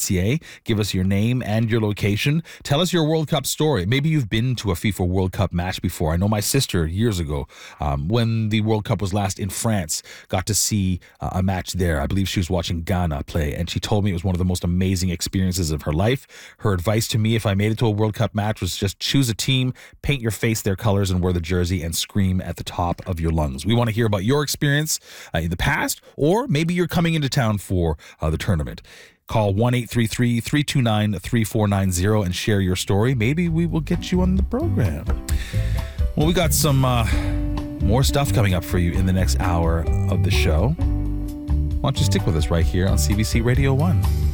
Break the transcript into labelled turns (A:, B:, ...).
A: CBC.ca. Give us your name and your location. Tell us your World Cup story. Maybe you've been to a FIFA World Cup match before. I know my sister years ago, when the World Cup was last in France, got to see a match there. I believe she was watching Ghana play, and she told me it was one of the most amazing experiences of her life. Her advice to me, if I made it to a World Cup match, was just choose a team, paint your face their colors, and wear the jersey and scream at the top of your lungs. We want to hear about your experience in the past, or maybe you're coming into town for the tournament. Call 1-833-329-3490 and share your story. Maybe we will get you on the program. Well, we got some more stuff coming up for you in the next hour of the show. Why don't you stick with us right here on CBC Radio 1?